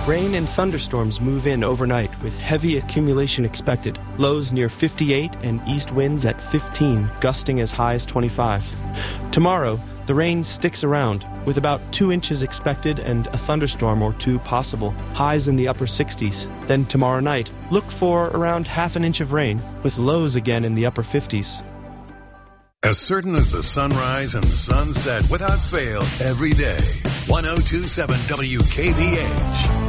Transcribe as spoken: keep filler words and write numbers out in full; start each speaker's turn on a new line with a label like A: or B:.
A: Rain and thunderstorms move in overnight with heavy accumulation expected. Lows near fifty-eight and east winds at fifteen, gusting as high as twenty-five. Tomorrow, the rain sticks around with about two inches expected and a thunderstorm or two possible. Highs in the upper sixties. Then tomorrow night, look for around half an inch of rain with lows again in the upper fifties.
B: As certain as the sunrise and the sunset without fail every day. ten twenty-seven W K V H.